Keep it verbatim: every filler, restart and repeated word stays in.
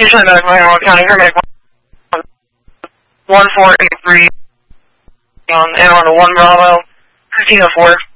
Usually that's my own county. Here, make one four eight three on and on a one Bravo, fifteen oh four.